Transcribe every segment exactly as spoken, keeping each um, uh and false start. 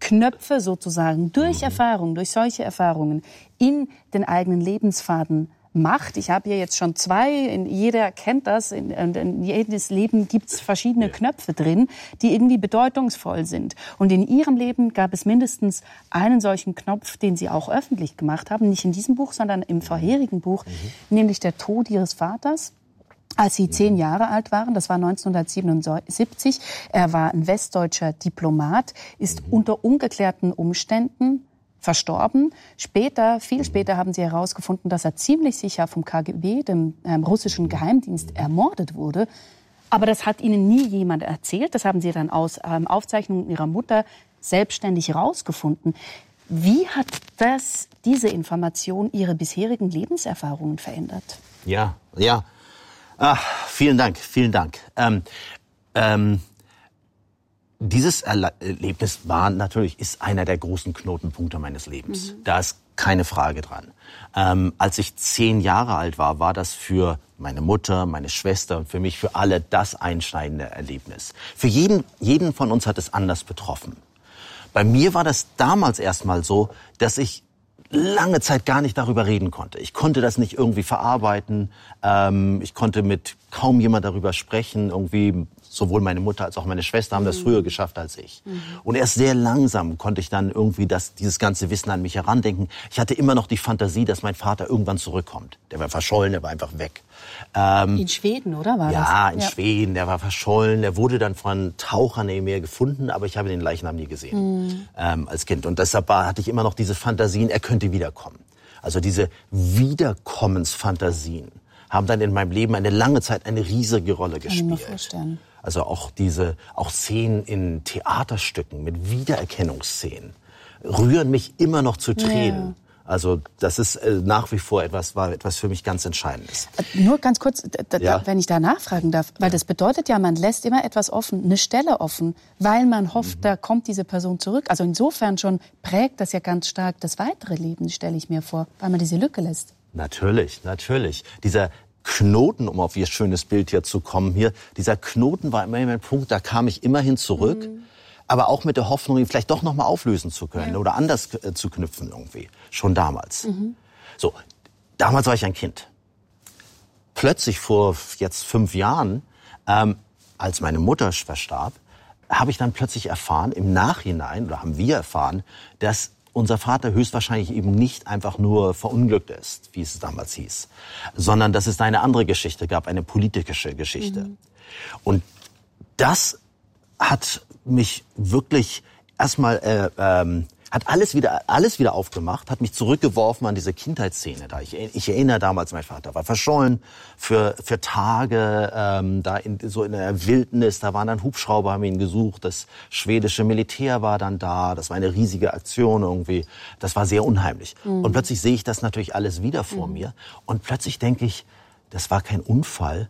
Knöpfe sozusagen durch Erfahrung, durch solche Erfahrungen in den eigenen Lebensfaden macht. Ich habe hier jetzt schon zwei, in, jeder kennt das, in, in jedes Leben gibt es verschiedene Knöpfe drin, die irgendwie bedeutungsvoll sind. Und in Ihrem Leben gab es mindestens einen solchen Knopf, den Sie auch öffentlich gemacht haben, nicht in diesem Buch, sondern im vorherigen Buch, mhm. nämlich der Tod Ihres Vaters. Als Sie zehn Jahre alt waren, das war neunzehnhundertsiebenundsiebzig, er war ein westdeutscher Diplomat, ist mhm. unter ungeklärten Umständen verstorben. Später, viel später haben sie herausgefunden, dass er ziemlich sicher vom K G B, dem ähm, russischen Geheimdienst, ermordet wurde. Aber das hat ihnen nie jemand erzählt. Das haben sie dann aus ähm, Aufzeichnungen ihrer Mutter selbstständig herausgefunden. Wie hat das, diese Information, Ihre bisherigen Lebenserfahrungen verändert? Ja, ja. Ach, vielen Dank, vielen Dank. Ähm, ähm, dieses Erlebnis war natürlich, ist einer der großen Knotenpunkte meines Lebens. Mhm. Da ist keine Frage dran. Ähm, als ich zehn Jahre alt war, war das für meine Mutter, meine Schwester und für mich, für alle das einschneidende Erlebnis. Für jeden, jeden von uns hat es anders betroffen. Bei mir war das damals erstmal so, dass ich lange Zeit gar nicht darüber reden konnte. Ich konnte das nicht irgendwie verarbeiten. Ähm, ich konnte mit kaum jemand darüber sprechen. Irgendwie sowohl meine Mutter als auch meine Schwester haben das früher geschafft als ich. Mhm. Und erst sehr langsam konnte ich dann irgendwie das, dieses ganze Wissen an mich herandenken. Ich hatte immer noch die Fantasie, dass mein Vater irgendwann zurückkommt. Der war verschollen, der war einfach weg. Ähm, in Schweden, oder war ja, das? Ja, in Schweden. Der war verschollen. Der wurde dann von Tauchern im Meer gefunden, aber ich habe den Leichnam nie gesehen mhm. ähm, als Kind. Und deshalb war, hatte ich immer noch diese Fantasien, er könnte wiederkommen. Also diese Wiederkommensfantasien haben dann in meinem Leben eine lange Zeit eine riesige Rolle gespielt. Kann ich mir vorstellen. Also auch diese, auch Szenen in Theaterstücken mit Wiedererkennungsszenen rühren mich immer noch zu Tränen. Ja. Also das ist äh, nach wie vor etwas, war etwas für mich ganz Entscheidendes. Nur ganz kurz, da, ja? wenn ich da nachfragen darf, weil ja. das bedeutet ja, man lässt immer etwas offen, eine Stelle offen, weil man hofft, mhm. da kommt diese Person zurück. Also insofern schon prägt das ja ganz stark das weitere Leben, stelle ich mir vor, weil man diese Lücke lässt. Natürlich, natürlich. Dieser Knoten, um auf Ihr schönes Bild hier zu kommen hier, dieser Knoten war immer ein Punkt, da kam ich immerhin zurück, mhm. aber auch mit der Hoffnung, ihn vielleicht doch noch mal auflösen zu können ja. oder anders äh, zu knüpfen irgendwie, schon damals. Mhm. So, damals war ich ein Kind. Plötzlich vor jetzt fünf Jahren, ähm, als meine Mutter verstarb, habe ich dann plötzlich erfahren, im Nachhinein, oder haben wir erfahren, dass unser Vater höchstwahrscheinlich eben nicht einfach nur verunglückt ist, wie es damals hieß, sondern dass es da eine andere Geschichte gab, eine politische Geschichte. Mhm. Und das hat mich wirklich erstmal, äh, ähm, hat alles wieder, alles wieder aufgemacht, hat mich zurückgeworfen an diese Kindheitsszene. Da ich, ich erinnere damals, mein Vater war verschollen für für Tage, ähm, da in, so in der Wildnis. Da waren dann Hubschrauber, haben ihn gesucht. Das schwedische Militär war dann da. Das war eine riesige Aktion irgendwie. Das war sehr unheimlich. Mhm. Und plötzlich sehe ich das natürlich alles wieder vor mhm. mir. Und plötzlich denke ich, das war kein Unfall,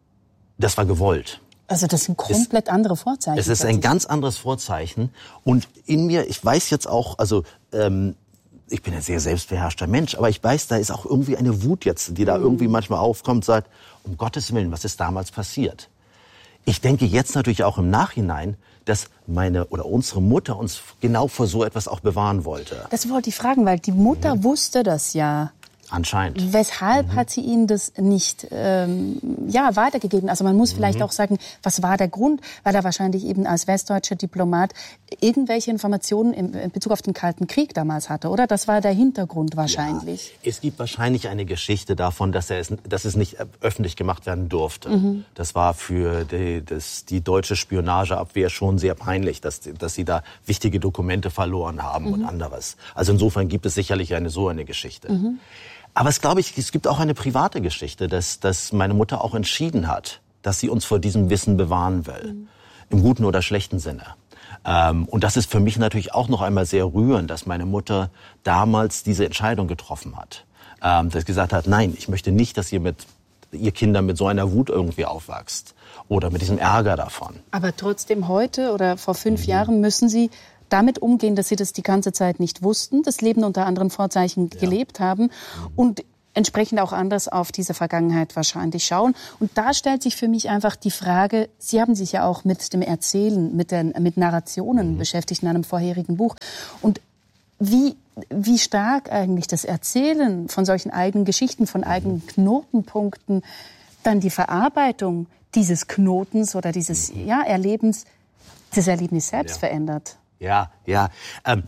das war gewollt. Also das sind komplett es, andere Vorzeichen. Es ist ein ganz anderes Vorzeichen. Und in mir, ich weiß jetzt auch, also ähm, ich bin ein sehr selbstbeherrschter Mensch, aber ich weiß, da ist auch irgendwie eine Wut jetzt, die da mhm. irgendwie manchmal aufkommt, sagt, um Gottes Willen, was ist damals passiert? Ich denke jetzt natürlich auch im Nachhinein, dass meine oder unsere Mutter uns genau vor so etwas auch bewahren wollte. Das wollte ich fragen, weil die Mutter mhm. wusste das ja. Anscheinend. Weshalb mhm. hat sie Ihnen das nicht ähm, ja, weitergegeben? Also man muss mhm. vielleicht auch sagen, was war der Grund? Weil er wahrscheinlich eben als westdeutscher Diplomat irgendwelche Informationen in, in Bezug auf den Kalten Krieg damals hatte, oder? Das war der Hintergrund wahrscheinlich. Ja, es gibt wahrscheinlich eine Geschichte davon, dass, er es, dass es nicht öffentlich gemacht werden durfte. Mhm. Das war für die, das, die deutsche Spionageabwehr schon sehr peinlich, dass, dass sie da wichtige Dokumente verloren haben mhm. und anderes. Also insofern gibt es sicherlich eine so eine Geschichte. Mhm. Aber es glaube ich, es gibt auch eine private Geschichte, dass, dass meine Mutter auch entschieden hat, dass sie uns vor diesem Wissen bewahren will. Mhm. Im guten oder schlechten Sinne. Ähm, und das ist für mich natürlich auch noch einmal sehr rührend, dass meine Mutter damals diese Entscheidung getroffen hat. Ähm, dass sie gesagt hat, nein, ich möchte nicht, dass ihr mit, ihr Kinder mit so einer Wut irgendwie aufwachst. Oder mit diesem Ärger davon. Aber trotzdem heute oder vor fünf mhm. Jahren müssen Sie damit umgehen, dass Sie das die ganze Zeit nicht wussten, das Leben unter anderen Vorzeichen ja. gelebt haben. Mhm. Und entsprechend auch anders auf diese Vergangenheit wahrscheinlich schauen. Und da stellt sich für mich einfach die Frage, Sie haben sich ja auch mit dem Erzählen, mit, den, mit Narrationen mhm. beschäftigt in einem vorherigen Buch. Und wie, wie stark eigentlich das Erzählen von solchen eigenen Geschichten, von eigenen Knotenpunkten, dann die Verarbeitung dieses Knotens oder dieses ja, Erlebens, das Erlebnis selbst ja. verändert. Ja, ja. Ähm,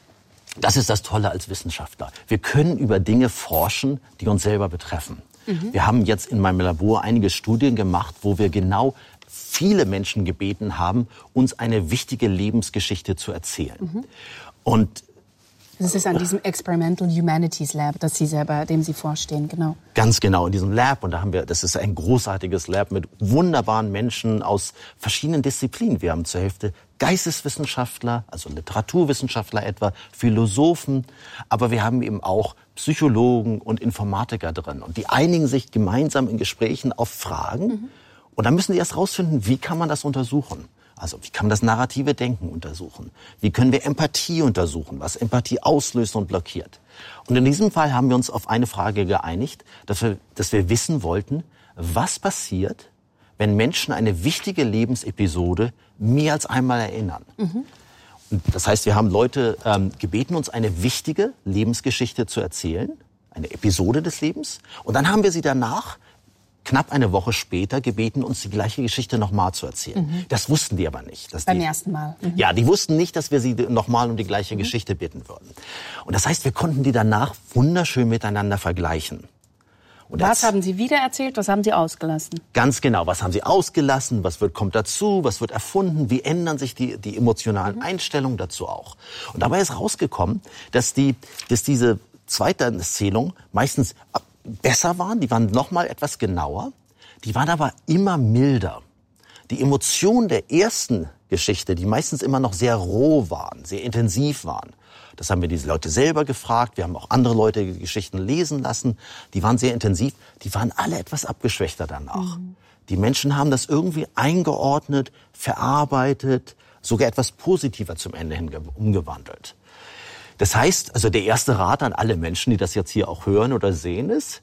das ist das Tolle als Wissenschaftler. Wir können über Dinge forschen, die uns selber betreffen. Mhm. Wir haben jetzt in meinem Labor einige Studien gemacht, wo wir genau viele Menschen gebeten haben, uns eine wichtige Lebensgeschichte zu erzählen. Mhm. Und das ist an diesem Experimental Humanities Lab, das Sie selber, dem Sie vorstehen, genau. Ganz genau, in diesem Lab. Und da haben wir, das ist ein großartiges Lab mit wunderbaren Menschen aus verschiedenen Disziplinen. Wir haben zur Hälfte Geisteswissenschaftler, also Literaturwissenschaftler etwa, Philosophen. Aber wir haben eben auch Psychologen und Informatiker drin. Und die einigen sich gemeinsam in Gesprächen auf Fragen. Mhm. Und dann müssen sie erst rausfinden, wie kann man das untersuchen? Also wie kann man das narrative Denken untersuchen? Wie können wir Empathie untersuchen, was Empathie auslöst und blockiert? Und in diesem Fall haben wir uns auf eine Frage geeinigt, dass wir, dass wir wissen wollten, was passiert, wenn Menschen eine wichtige Lebensepisode mehr als einmal erinnern. Mhm. Und das heißt, wir haben Leute ähm, gebeten, uns eine wichtige Lebensgeschichte zu erzählen, eine Episode des Lebens. Und dann haben wir sie danach knapp eine Woche später gebeten, uns die gleiche Geschichte nochmal zu erzählen. Mhm. Das wussten die aber nicht. Dass Beim die, ersten Mal. Mhm. Ja, die wussten nicht, dass wir sie nochmal um die gleiche mhm. Geschichte bitten würden. Und das heißt, wir konnten die danach wunderschön miteinander vergleichen. Und was haben Sie wieder erzählt, was haben Sie ausgelassen? Ganz genau, was haben Sie ausgelassen, was wird, kommt dazu, was wird erfunden, wie ändern sich die, die emotionalen mhm. Einstellungen dazu auch. Und dabei ist rausgekommen, dass, die, dass diese zweite Erzählung meistens besser waren, die waren noch mal etwas genauer, die waren aber immer milder. Die Emotionen der ersten Geschichte, die meistens immer noch sehr roh waren, sehr intensiv waren, das haben wir diese Leute selber gefragt, wir haben auch andere Leute die Geschichten lesen lassen, die waren sehr intensiv, die waren alle etwas abgeschwächter danach. Mhm. Die Menschen haben das irgendwie eingeordnet, verarbeitet, sogar etwas positiver zum Ende hin umgewandelt. Das heißt, also der erste Rat an alle Menschen, die das jetzt hier auch hören oder sehen, ist,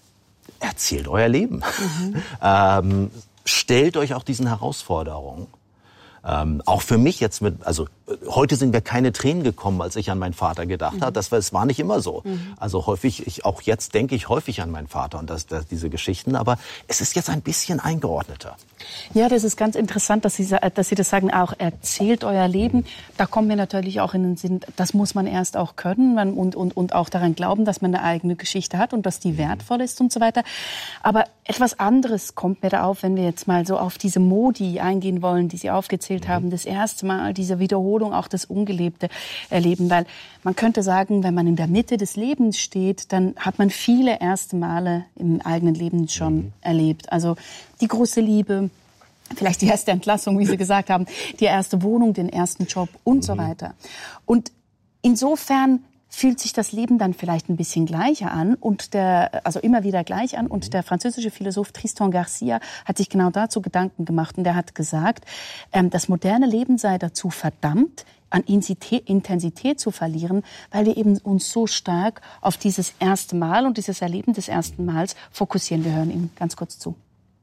erzählt euer Leben. Mhm. ähm, stellt euch auch diesen Herausforderungen. Ähm, auch für mich jetzt mit, also heute sind mir keine Tränen gekommen, als ich an meinen Vater gedacht mhm. habe. Das war, es war nicht immer so. Mhm. Also häufig, ich, auch jetzt denke ich häufig an meinen Vater und das, das, diese Geschichten. Aber es ist jetzt ein bisschen eingeordneter. Ja, das ist ganz interessant, dass Sie, dass Sie das sagen, auch erzählt euer Leben. Da kommen wir natürlich auch in den Sinn, das muss man erst auch können und, und, und auch daran glauben, dass man eine eigene Geschichte hat und dass die wertvoll ist und so weiter. Aber etwas anderes kommt mir da auf, wenn wir jetzt mal so auf diese Modi eingehen wollen, die Sie aufgezählt mhm. haben. Das erste Mal diese Wiederholung, auch das Ungelebte erleben. Weil man könnte sagen, wenn man in der Mitte des Lebens steht, dann hat man viele erste Male im eigenen Leben schon mhm. erlebt. Also die große Liebe, vielleicht die erste Entlassung, wie Sie gesagt haben, die erste Wohnung, den ersten Job und mhm. so weiter. Und insofern fühlt sich das Leben dann vielleicht ein bisschen gleicher an und der, also immer wieder gleich an. Und der französische Philosoph Tristan Garcia hat sich genau dazu Gedanken gemacht und er hat gesagt, ähm, das moderne Leben sei dazu verdammt, an Intensität zu verlieren, weil wir eben uns so stark auf dieses erste Mal und dieses Erleben des ersten Mals fokussieren. Wir hören ihm ganz kurz zu.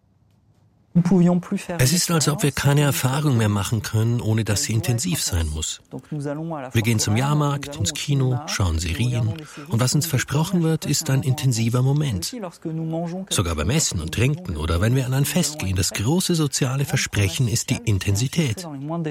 Es ist, als ob wir keine Erfahrung mehr machen können, ohne dass sie intensiv sein muss. Wir gehen zum Jahrmarkt, ins Kino, schauen Serien und was uns versprochen wird, ist ein intensiver Moment. Sogar beim Essen und Trinken oder wenn wir an ein Fest gehen, das große soziale Versprechen ist die Intensität.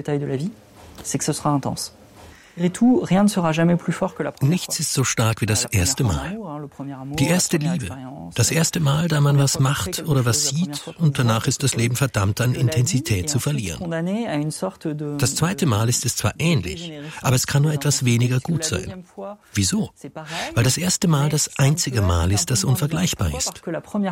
Nichts ist so stark wie das erste Mal. Die erste Liebe. Das erste Mal, da man was macht oder was sieht und danach ist das Leben verdammt an Intensität zu verlieren. Das zweite Mal ist es zwar ähnlich, aber es kann nur etwas weniger gut sein. Wieso? Weil das erste Mal das einzige Mal ist, das unvergleichbar ist.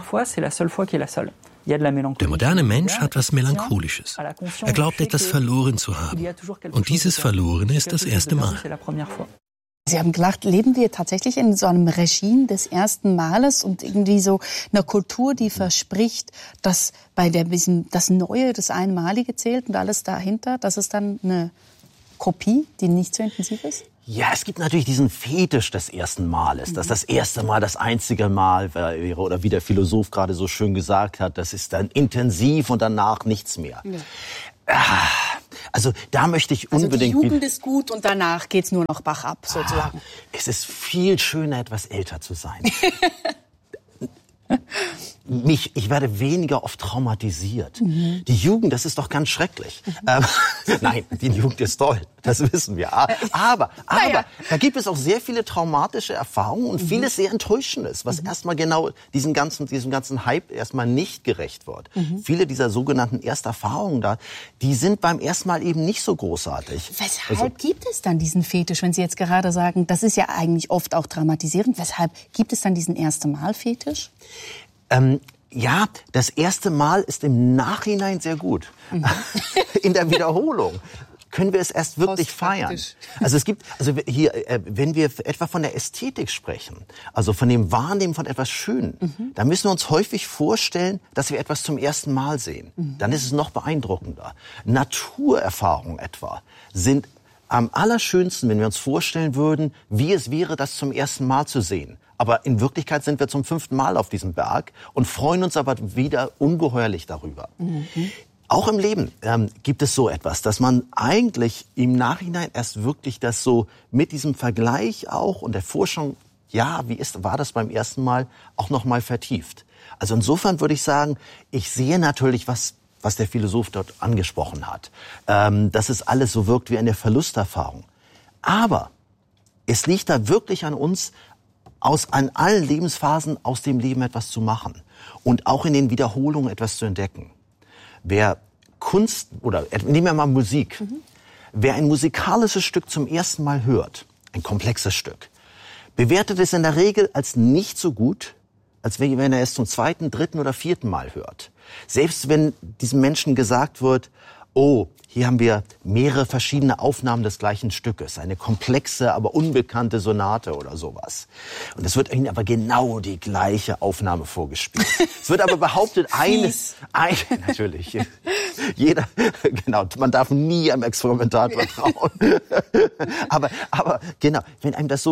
Der moderne Mensch hat was Melancholisches. Er glaubt, etwas verloren zu haben. Und dieses Verlorene ist das erste Mal. Sie haben gelacht, leben wir tatsächlich in so einem Regime des ersten Males und irgendwie so einer Kultur, die verspricht, dass bei der, das Neue, das Einmalige zählt und alles dahinter, dass es dann eine Kopie, die nicht so intensiv ist? Ja, es gibt natürlich diesen Fetisch des ersten Males, dass das erste Mal das einzige Mal wäre, oder wie der Philosoph gerade so schön gesagt hat, das ist dann intensiv und danach nichts mehr. Ja. Also da möchte ich unbedingt... Also die Jugend ist gut und danach geht's nur noch Bach ab, sozusagen. Es ist viel schöner, etwas älter zu sein. Mich, ich werde weniger oft traumatisiert. Mhm. Die Jugend, das ist doch ganz schrecklich. Mhm. Ähm, nein, die Jugend ist toll, das wissen wir. Aber, aber naja. Da gibt es auch sehr viele traumatische Erfahrungen und mhm. vieles sehr Enttäuschendes, was mhm. erstmal genau diesem ganzen, diesem ganzen Hype erstmal nicht gerecht wird. Mhm. Viele dieser sogenannten Ersterfahrungen da, die sind beim ersten Mal eben nicht so großartig. Weshalb also, gibt es dann diesen Fetisch, wenn Sie jetzt gerade sagen, das ist ja eigentlich oft auch traumatisierend. Weshalb gibt es dann diesen Erste-Mal-Fetisch? Ähm, ja, das erste Mal ist im Nachhinein sehr gut. Mhm. In der Wiederholung können wir es erst wirklich feiern. Also es gibt, also hier, wenn wir etwa von der Ästhetik sprechen, also von dem Wahrnehmen von etwas Schönem, mhm. dann müssen wir uns häufig vorstellen, dass wir etwas zum ersten Mal sehen. Mhm. Dann ist es noch beeindruckender. Naturerfahrungen etwa sind am allerschönsten, wenn wir uns vorstellen würden, wie es wäre, das zum ersten Mal zu sehen. Aber in Wirklichkeit sind wir zum fünften Mal auf diesem Berg und freuen uns aber wieder ungeheuerlich darüber. Mhm. Auch im Leben ähm, gibt es so etwas, dass man eigentlich im Nachhinein erst wirklich das so mit diesem Vergleich auch und der Forschung, ja, wie ist, war das beim ersten Mal, auch noch mal vertieft. Also insofern würde ich sagen, ich sehe natürlich, was, was der Philosoph dort angesprochen hat, ähm, dass es alles so wirkt wie eine Verlusterfahrung. Aber es liegt da wirklich an uns, aus an allen Lebensphasen aus dem Leben etwas zu machen und auch in den Wiederholungen etwas zu entdecken. Wer Kunst, oder nehmen wir mal Musik, mhm. wer ein musikalisches Stück zum ersten Mal hört, ein komplexes Stück, bewertet es in der Regel als nicht so gut, als wenn er es zum zweiten, dritten oder vierten Mal hört. Selbst wenn diesem Menschen gesagt wird, oh, hier haben wir mehrere verschiedene Aufnahmen des gleichen Stückes. Eine komplexe, aber unbekannte Sonate oder sowas. Und es wird ihnen aber genau die gleiche Aufnahme vorgespielt. Es wird aber behauptet, eines, ein, natürlich, jeder, genau, man darf nie einem Experimentator vertrauen. aber, aber, genau, wenn einem das so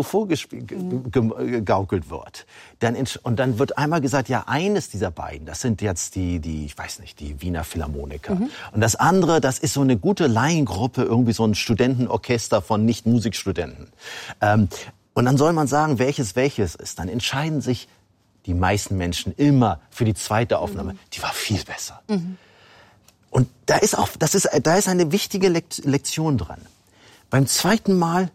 vorgegaukelt wird, dann, und dann wird einmal gesagt, ja, eines dieser beiden, das sind jetzt die, die, ich weiß nicht, die Wiener Philharmoniker. Mhm. Und das andere, das ist so eine gute Laiengruppe, irgendwie so ein Studentenorchester von Nicht-Musikstudenten. Ähm, und dann soll man sagen, welches welches ist. Dann entscheiden sich die meisten Menschen immer für die zweite Aufnahme. Mhm. Die war viel besser. Mhm. Und da ist auch, das ist, da ist eine wichtige Lektion dran. Beim zweiten Mal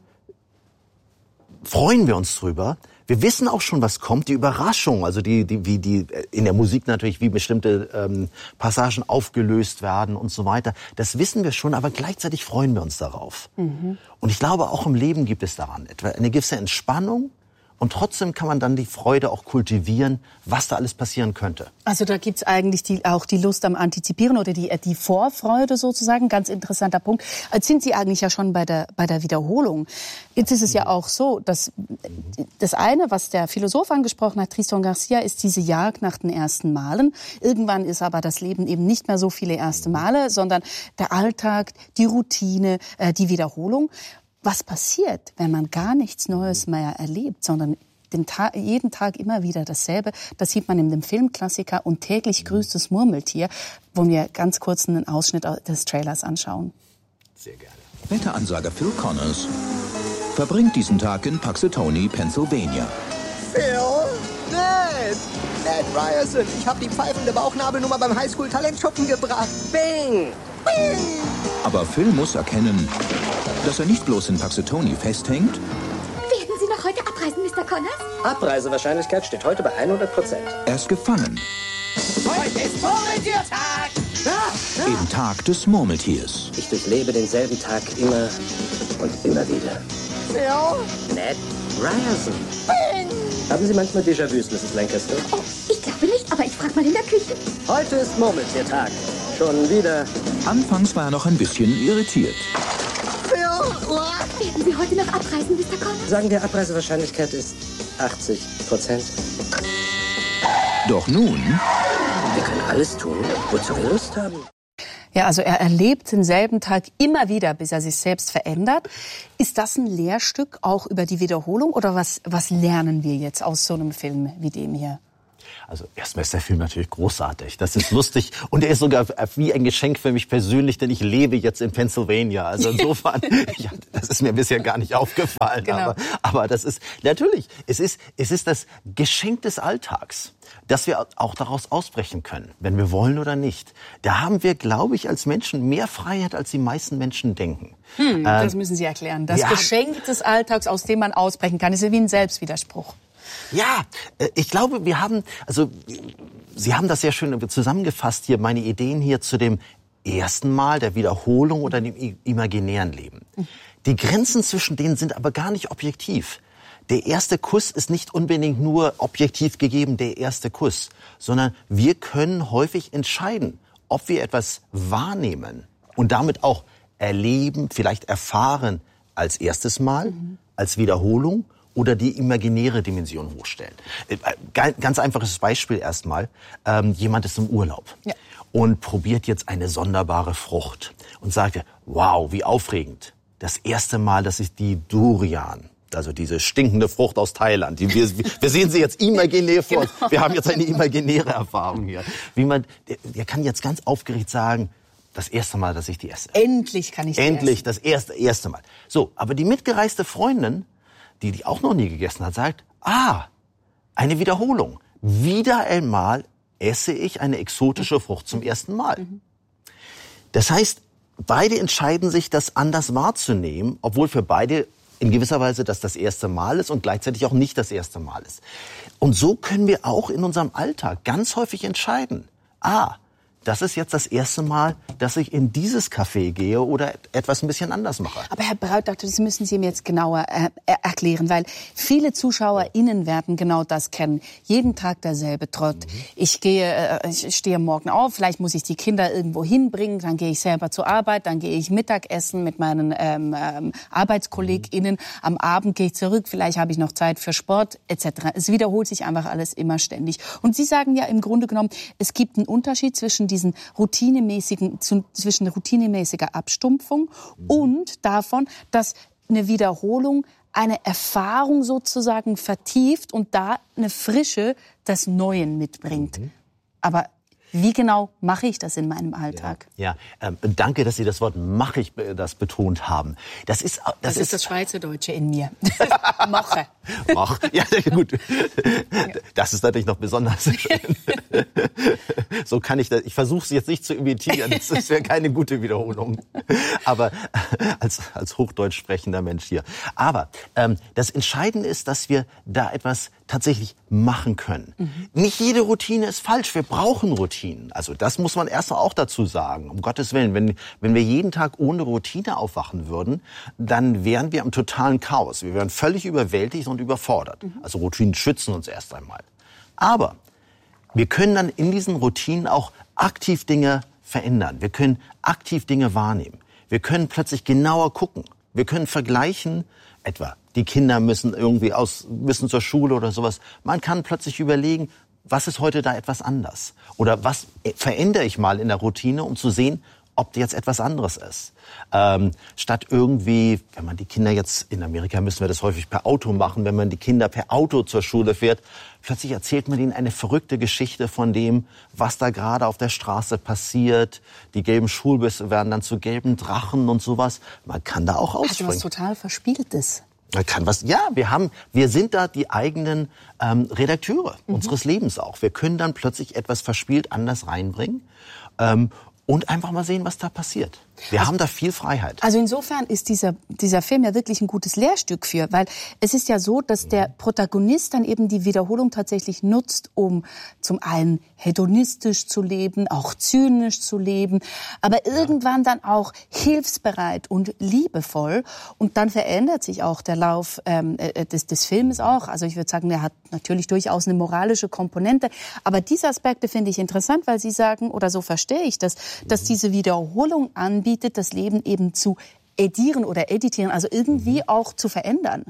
freuen wir uns drüber. Wir wissen auch schon, was kommt. Die Überraschung, also die, die, wie die in der Musik natürlich, wie bestimmte ähm, Passagen aufgelöst werden und so weiter. Das wissen wir schon, aber gleichzeitig freuen wir uns darauf. Mhm. Und ich glaube, auch im Leben gibt es daran etwa eine gewisse Entspannung. Und trotzdem kann man dann die Freude auch kultivieren, was da alles passieren könnte. Also da gibt's eigentlich die, auch die Lust am Antizipieren oder die, die Vorfreude sozusagen. Ganz interessanter Punkt. Jetzt sind Sie eigentlich ja schon bei der, bei der Wiederholung. Jetzt ist es ja auch so, dass das eine, was der Philosoph angesprochen hat, Tristan Garcia, ist diese Jagd nach den ersten Malen. Irgendwann ist aber das Leben eben nicht mehr so viele erste Male, sondern der Alltag, die Routine, äh, die Wiederholung. Was passiert, wenn man gar nichts Neues mehr erlebt, sondern den Tag, jeden Tag immer wieder dasselbe? Das sieht man in dem Filmklassiker Und täglich grüßt das Murmeltier, wo wir ganz kurz einen Ausschnitt des Trailers anschauen. Sehr gerne. Wetteransager Phil Connors verbringt diesen Tag in Puxatawny, Pennsylvania. Phil? Ned! Ned Ryerson, ich habe die pfeifende Bauchnabelnummer beim Highschool-Talentschuppen gebracht. Bing! Bing! Aber Phil muss erkennen, dass er nicht bloß in Puxatawny festhängt. Werden Sie noch heute abreisen, Mister Connors? Abreisewahrscheinlichkeit steht heute bei hundert Prozent. Er ist gefangen. Heute ist Murmeltiertag! Ah, Im Tag des Murmeltiers. Ich durchlebe denselben Tag immer und immer wieder. Phil? Ned Ryerson. Bing! Haben Sie manchmal Déjà-vus, Missus Lancaster? Oh, ich glaube nicht, aber ich frage mal in der Küche. Heute ist Murmeltiertag. Schon wieder. Anfangs war er noch ein bisschen irritiert. Phil? Werden Sie heute noch abreisen, Mister Connors? Sagen wir, Abreisewahrscheinlichkeit ist achtzig Prozent. Doch nun... Wir können alles tun, wozu wir Lust haben. Ja, also er erlebt denselben Tag immer wieder, bis er sich selbst verändert. Ist das ein Lehrstück auch über die Wiederholung oder was, was lernen wir jetzt aus so einem Film wie dem hier? Also erstmal ist der Film natürlich großartig. Das ist lustig und er ist sogar wie ein Geschenk für mich persönlich, denn ich lebe jetzt in Pennsylvania. Also insofern, ja, das ist mir bisher gar nicht aufgefallen. Genau. Aber, aber das ist natürlich, es ist, es ist das Geschenk des Alltags, dass wir auch daraus ausbrechen können, wenn wir wollen oder nicht. Da haben wir, glaube ich, als Menschen mehr Freiheit, als die meisten Menschen denken. Hm, ähm, das müssen Sie erklären. Das ja, Geschenk des Alltags, aus dem man ausbrechen kann, ist ja wie ein Selbstwiderspruch. Ja, ich glaube, wir haben, also Sie haben das sehr schön zusammengefasst hier, meine Ideen hier zu dem ersten Mal, der Wiederholung oder dem imaginären Leben. Die Grenzen zwischen denen sind aber gar nicht objektiv. Der erste Kuss ist nicht unbedingt nur objektiv gegeben, der erste Kuss, sondern wir können häufig entscheiden, ob wir etwas wahrnehmen und damit auch erleben, vielleicht erfahren als erstes Mal, mhm. als Wiederholung oder die imaginäre Dimension hochstellen. Ganz einfaches Beispiel erstmal. Ähm, jemand ist im Urlaub ja. und probiert jetzt eine sonderbare Frucht und sagt, wow, wie aufregend. Das erste Mal, dass ich die Durian, also diese stinkende Frucht aus Thailand, die wir, wir sehen sie jetzt imaginär vor uns. Genau. Wir haben jetzt eine imaginäre Erfahrung hier. Wie man, der, der kann jetzt ganz aufgeregt sagen, das erste Mal, dass ich die esse. Endlich kann ich die Endlich, essen. das erste, erste Mal. So, aber die mitgereiste Freundin, die die auch noch nie gegessen hat, sagt, ah, eine Wiederholung. Wieder einmal esse ich eine exotische Frucht zum ersten Mal. Das heißt, beide entscheiden sich, das anders wahrzunehmen, obwohl für beide in gewisser Weise das das erste Mal ist und gleichzeitig auch nicht das erste Mal ist. Und so können wir auch in unserem Alltag ganz häufig entscheiden, ah, das ist jetzt das erste Mal, dass ich in dieses Café gehe oder etwas ein bisschen anders mache. Aber Herr Braut, das müssen Sie mir jetzt genauer äh, erklären, weil viele ZuschauerInnen werden genau das kennen. Jeden Tag derselbe Trott. Mhm. Ich gehe, äh, ich stehe morgen auf, vielleicht muss ich die Kinder irgendwo hinbringen, dann gehe ich selber zur Arbeit, dann gehe ich Mittagessen mit meinen ähm, ähm, ArbeitskollegInnen. Mhm. Am Abend gehe ich zurück, vielleicht habe ich noch Zeit für Sport et cetera. Es wiederholt sich einfach alles immer ständig. Und Sie sagen ja im Grunde genommen, es gibt einen Unterschied zwischen diesen routinemäßigen, zwischen routinemäßiger Abstumpfung mhm. und davon, dass eine Wiederholung eine Erfahrung sozusagen vertieft und da eine Frische des Neuen mitbringt. Mhm. Aber wie genau mache ich das in meinem Alltag? Ja, ja ähm, danke, dass Sie das Wort mache ich das betont haben. Das ist das, das ist, ist das Schweizerdeutsche in mir. Mache. Mach. Ja, gut. Das ist natürlich noch besonders schön. So kann ich das. Ich versuche es jetzt nicht zu imitieren. Das wäre keine gute Wiederholung. Aber als als Hochdeutsch sprechender Mensch hier. Aber ähm, das Entscheidende ist, dass wir da etwas tatsächlich machen können. Mhm. Nicht jede Routine ist falsch. Wir brauchen Routinen. Also das muss man erst auch dazu sagen. Um Gottes Willen, wenn wenn wir jeden Tag ohne Routine aufwachen würden, dann wären wir im totalen Chaos. Wir wären völlig überwältigt und überfordert. Mhm. Also Routinen schützen uns erst einmal. Aber wir können dann in diesen Routinen auch aktiv Dinge verändern. Wir können aktiv Dinge wahrnehmen. Wir können plötzlich genauer gucken. Wir können vergleichen, etwa die Kinder müssen irgendwie aus, müssen zur Schule oder sowas. Man kann plötzlich überlegen, was ist heute da etwas anders? Oder was verändere ich mal in der Routine, um zu sehen, ob jetzt etwas anderes ist. Ähm, statt irgendwie, wenn man die Kinder jetzt, in Amerika müssen wir das häufig per Auto machen, wenn man die Kinder per Auto zur Schule fährt, plötzlich erzählt man ihnen eine verrückte Geschichte von dem, was da gerade auf der Straße passiert. Die gelben Schulbusse werden dann zu gelben Drachen und sowas. Man kann da auch ausspringen. Also was total Verspieltes. Man kann was, ja, wir haben, wir sind da die eigenen ähm, Redakteure mhm. unseres Lebens auch. Wir können dann plötzlich etwas verspielt anders reinbringen. Ähm, Und einfach mal sehen, was da passiert. Wir also, haben da viel Freiheit. Also insofern ist dieser, dieser Film ja wirklich ein gutes Lehrstück für, weil es ist ja so, dass der Protagonist dann eben die Wiederholung tatsächlich nutzt, um zum einen hedonistisch zu leben, auch zynisch zu leben, aber irgendwann dann auch hilfsbereit und liebevoll. Und dann verändert sich auch der Lauf ähm, des, des Filmes auch. Also ich würde sagen, der hat natürlich durchaus eine moralische Komponente. Aber diese Aspekte finde ich interessant, weil Sie sagen, oder so verstehe ich das, dass diese Wiederholung anbietet, das Leben eben zu edieren oder editieren, also irgendwie mhm. auch zu verändern.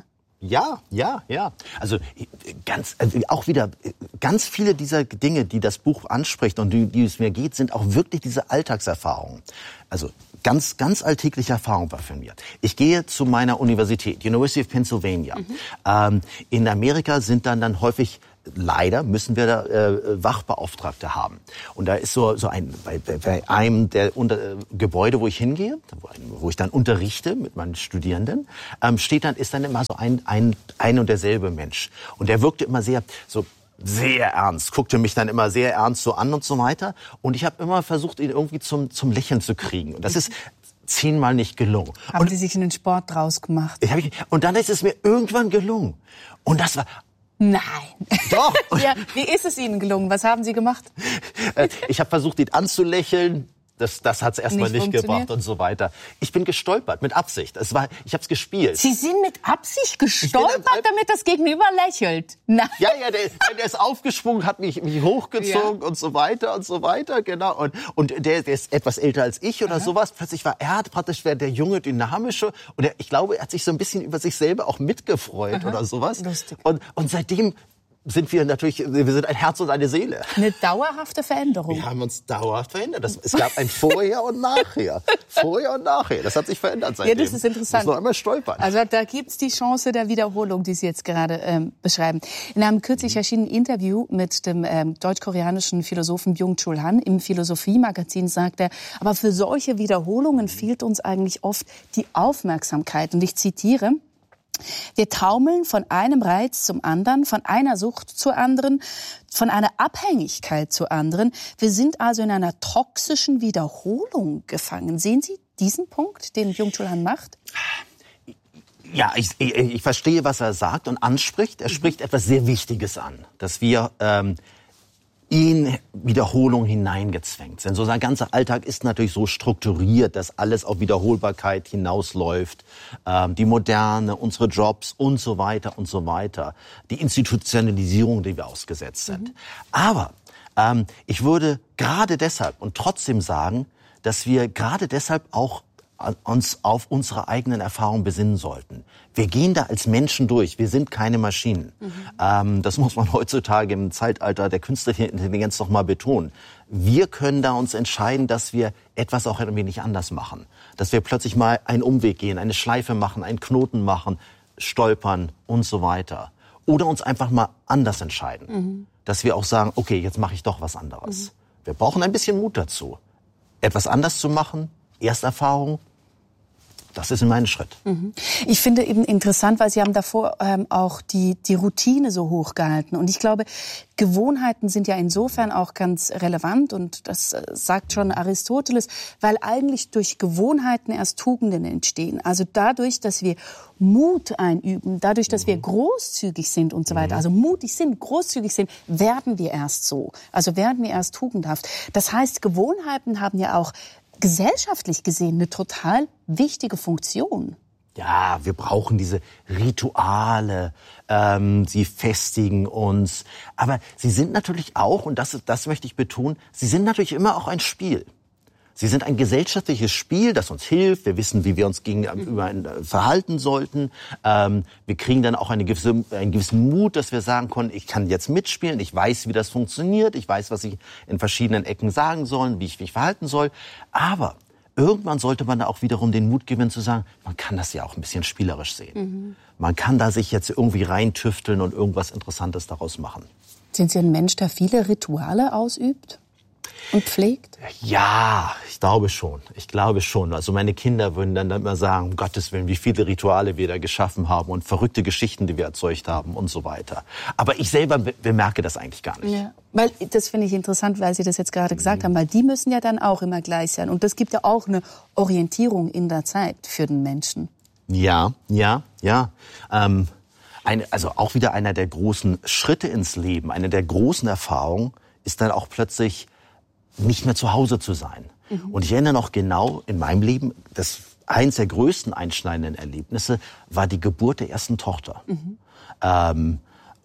Ja, ja, ja. Also ganz, also auch wieder ganz viele dieser Dinge, die das Buch anspricht und die, die es mir geht, sind auch wirklich diese Alltagserfahrungen. Also ganz, ganz alltägliche Erfahrung war für mich. Ich gehe zu meiner Universität, University of Pennsylvania. Mhm. Ähm, in Amerika sind dann dann häufig leider müssen wir da äh, Wachbeauftragte haben. Und da ist so so ein bei, bei einem der unter, äh, Gebäude, wo ich hingehe, wo, wo ich dann unterrichte mit meinen Studierenden, ähm, steht dann ist dann immer so ein ein ein und derselbe Mensch. Und der wirkte immer sehr so sehr ernst, guckte mich dann immer sehr ernst so an und so weiter. Und ich habe immer versucht, ihn irgendwie zum zum Lächeln zu kriegen. Und das ist zehnmal nicht gelungen. Haben und, Sie sich einen Sport draus gemacht? Ich, und dann ist es mir irgendwann gelungen. Und das war Nein. Doch. Ja, wie ist es Ihnen gelungen? Was haben Sie gemacht? Ich habe versucht, ihn anzulächeln. Das, das hat es erstmal nicht, nicht gebracht und so weiter. Ich bin gestolpert, mit Absicht. Es war, ich habe es gespielt. Sie sind mit Absicht gestolpert, damit das Gegenüber lächelt? Nein. Ja, ja, der, der ist aufgesprungen, hat mich, mich hochgezogen ja. und so weiter und so weiter, genau. Und, und der, der ist etwas älter als ich oder Aha. sowas. Plötzlich war er praktisch der junge, dynamische. Und er, ich glaube, er hat sich so ein bisschen über sich selber auch mitgefreut Aha. oder sowas. Lustig. Und, und seitdem sind wir natürlich, wir sind ein Herz und eine Seele. Eine dauerhafte Veränderung. Wir haben uns dauerhaft verändert. Das, es gab ein Vorher und Nachher. Vorher und Nachher. Das hat sich verändert seitdem. Ja, das ist interessant. Muss noch einmal stolpern. Also da gibt's die Chance der Wiederholung, die Sie jetzt gerade ähm, beschreiben. In einem kürzlich erschienenen Interview mit dem ähm, deutsch-koreanischen Philosophen Byung-Chul Han im Philosophie-Magazin sagt er, aber für solche Wiederholungen fehlt uns eigentlich oft die Aufmerksamkeit. Und ich zitiere, wir taumeln von einem Reiz zum anderen, von einer Sucht zur anderen, von einer Abhängigkeit zur anderen. Wir sind also in einer toxischen Wiederholung gefangen. Sehen Sie diesen Punkt, den Byung-Chul Han macht? Ja, ich, ich, ich verstehe, was er sagt und anspricht. Er spricht etwas sehr Wichtiges an, dass wir ähm, in Wiederholung hineingezwängt sind. So sein ganzer Alltag ist natürlich so strukturiert, dass alles auf Wiederholbarkeit hinausläuft. Ähm, die Moderne, unsere Jobs und so weiter und so weiter. Die Institutionalisierung, die wir ausgesetzt sind. Mhm. Aber ähm, ich würde gerade deshalb und trotzdem sagen, dass wir gerade deshalb auch uns auf unsere eigenen Erfahrungen besinnen sollten. Wir gehen da als Menschen durch. Wir sind keine Maschinen. Mhm. Ähm, das muss man heutzutage im Zeitalter der künstlichen Intelligenz noch mal betonen. Wir können da uns entscheiden, dass wir etwas auch ein wenig anders machen. Dass wir plötzlich mal einen Umweg gehen, eine Schleife machen, einen Knoten machen, stolpern und so weiter. Oder uns einfach mal anders entscheiden. Mhm. Dass wir auch sagen, okay, jetzt mache ich doch was anderes. Mhm. Wir brauchen ein bisschen Mut dazu. Etwas anders zu machen, Ersterfahrung, das ist mein Schritt. Ich finde eben interessant, weil Sie haben davor ähm, auch die, die Routine so hoch gehalten. Und ich glaube, Gewohnheiten sind ja insofern auch ganz relevant. Und das äh, sagt schon Aristoteles, weil eigentlich durch Gewohnheiten erst Tugenden entstehen. Also dadurch, dass wir Mut einüben, dadurch, dass wir großzügig sind und so weiter, also mutig sind, großzügig sind, werden wir erst so. Also werden wir erst tugendhaft. Das heißt, Gewohnheiten haben ja auch gesellschaftlich gesehen eine total wichtige Funktion. Ja, wir brauchen diese Rituale, ähm, sie festigen uns. Aber sie sind natürlich auch, und das, das möchte ich betonen, sie sind natürlich immer auch ein Spiel. Sie sind ein gesellschaftliches Spiel, das uns hilft. Wir wissen, wie wir uns gegenüber verhalten sollten. Ähm, wir kriegen dann auch eine gewisse, einen gewissen Mut, dass wir sagen können, ich kann jetzt mitspielen, ich weiß, wie das funktioniert, ich weiß, was ich in verschiedenen Ecken sagen soll, wie ich mich verhalten soll. Aber irgendwann sollte man da auch wiederum den Mut gewinnen zu sagen, man kann das ja auch ein bisschen spielerisch sehen. Mhm. Man kann da sich jetzt irgendwie reintüfteln und irgendwas Interessantes daraus machen. Sind Sie ein Mensch, der viele Rituale ausübt und pflegt? Ja, ich glaube schon. Ich glaube schon. Also meine Kinder würden dann immer sagen, um Gottes Willen, wie viele Rituale wir da geschaffen haben und verrückte Geschichten, die wir erzeugt haben und so weiter. Aber ich selber bemerke das eigentlich gar nicht. Ja. Weil das finde ich interessant, weil Sie das jetzt gerade gesagt mhm. haben, weil die müssen ja dann auch immer gleich sein. Und das gibt ja auch eine Orientierung in der Zeit für den Menschen. Ja, ja, ja. Ähm, eine, also auch wieder einer der großen Schritte ins Leben, eine der großen Erfahrungen ist dann auch plötzlich nicht mehr zu Hause zu sein. Mhm. Und ich erinnere noch genau in meinem Leben, das eins der größten einschneidenden Erlebnisse war die Geburt der ersten Tochter. Mhm. Ähm,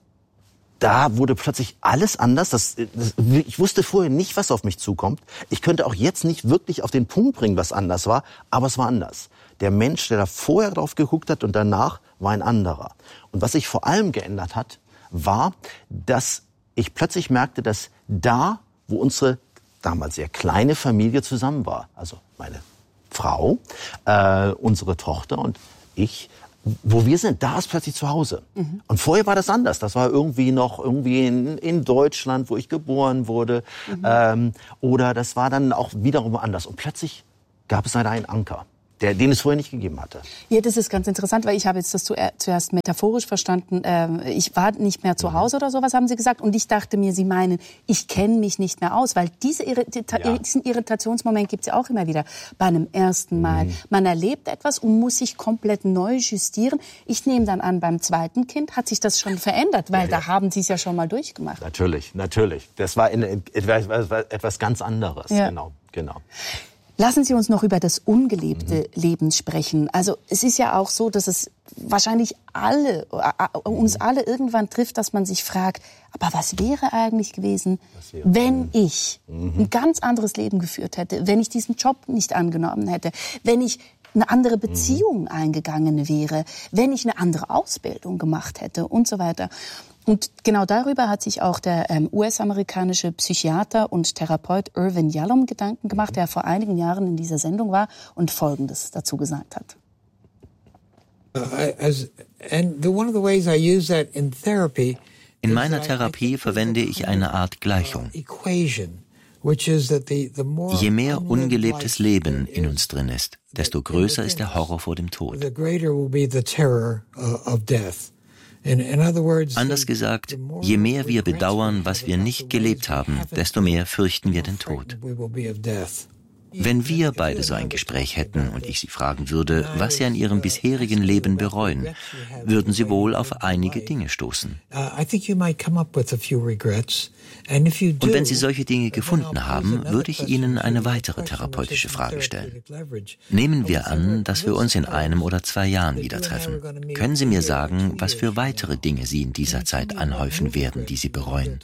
da wurde plötzlich alles anders. Das, das, ich wusste vorher nicht, was auf mich zukommt. Ich könnte auch jetzt nicht wirklich auf den Punkt bringen, was anders war, aber es war anders. Der Mensch, der da vorher drauf geguckt hat und danach, war ein anderer. Und was sich vor allem geändert hat, war, dass ich plötzlich merkte, dass da, wo unsere damals sehr kleine Familie zusammen war, also meine Frau, äh, unsere Tochter und ich, wo wir sind, da ist plötzlich zu Hause. Mhm. Und vorher war das anders. Das war irgendwie noch irgendwie in, in Deutschland, wo ich geboren wurde. Mhm. Ähm, oder das war dann auch wiederum anders. Und plötzlich gab es leider einen Anker, der, den es vorher nicht gegeben hatte. Ja, das ist ganz interessant, weil ich habe jetzt das zuerst metaphorisch verstanden. Äh, ich war nicht mehr zu Hause oder sowas, haben Sie gesagt. Und ich dachte mir, Sie meinen, ich kenne mich nicht mehr aus. Weil diese Irrita- ja. diesen Irritationsmoment gibt es ja auch immer wieder bei einem ersten Mal. Mhm. Man erlebt etwas und muss sich komplett neu justieren. Ich nehme dann an, beim zweiten Kind hat sich das schon verändert, weil ja, ja. da haben Sie es ja schon mal durchgemacht. Natürlich, natürlich. Das war in, in, etwas, etwas ganz anderes. Ja. Genau, genau. Lassen Sie uns noch über das ungelebte mhm. Leben sprechen. Also es ist ja auch so, dass es wahrscheinlich alle, äh, uns alle irgendwann trifft, dass man sich fragt, aber was wäre eigentlich gewesen, wäre, wenn ich mhm. ein ganz anderes Leben geführt hätte, wenn ich diesen Job nicht angenommen hätte, wenn ich eine andere Beziehung mhm. eingegangen wäre, wenn ich eine andere Ausbildung gemacht hätte und so weiter. Und genau darüber hat sich auch der ähm, U S-amerikanische Psychiater und Therapeut Irvin Yalom Gedanken gemacht, der vor einigen Jahren in dieser Sendung war und Folgendes dazu gesagt hat. In meiner Therapie verwende ich eine Art Gleichung. Je mehr ungelebtes Leben in uns drin ist, desto größer ist der Horror vor dem Tod. Anders gesagt, je mehr wir bedauern, was wir nicht gelebt haben, desto mehr fürchten wir den Tod. Wenn wir beide so ein Gespräch hätten und ich Sie fragen würde, was Sie an Ihrem bisherigen Leben bereuen, würden Sie wohl auf einige Dinge stoßen. Und wenn Sie solche Dinge gefunden haben, würde ich Ihnen eine weitere therapeutische Frage stellen. Nehmen wir an, dass wir uns in einem oder zwei Jahren wieder treffen. Können Sie mir sagen, was für weitere Dinge Sie in dieser Zeit anhäufen werden, die Sie bereuen?